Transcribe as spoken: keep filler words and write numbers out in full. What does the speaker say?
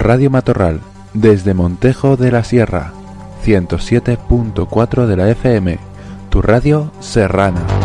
Radio Matorral, desde Montejo de la Sierra, ciento siete punto cuatro de la F M, tu radio serrana.